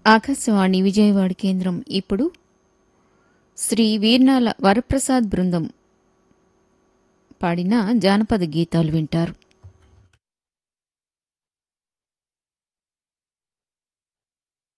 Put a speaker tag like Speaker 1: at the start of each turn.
Speaker 1: ఆకాశవాణి విజయవాడ కేంద్రం. ఇప్పుడు శ్రీ వీర్నాల వరప్రసాద్ బృందం పాడిన జానపద గీతాలు వింటారు.